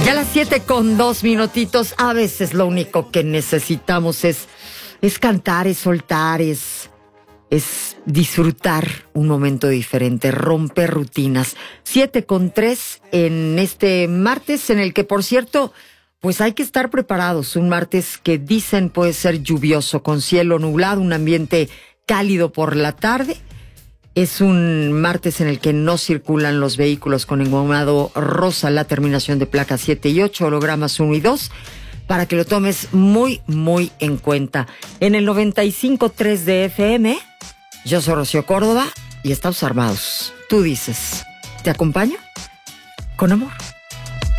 Ya a las 7:02. A veces lo único que necesitamos es cantar, es soltar, es disfrutar un momento diferente, romper rutinas. 7:03 en este martes, en el que, por cierto, pues hay que estar preparados. Un martes que dicen puede ser lluvioso, con cielo nublado, un ambiente cálido por la tarde. Es un martes en el que no circulan los vehículos con engomado rosa, la terminación de placas 7 y 8, hologramas 1 y 2, para que lo tomes muy, muy en cuenta. En el 95.3 de FM, yo soy Rocío Córdoba y estamos armados. Tú dices, ¿te acompaño? Con amor.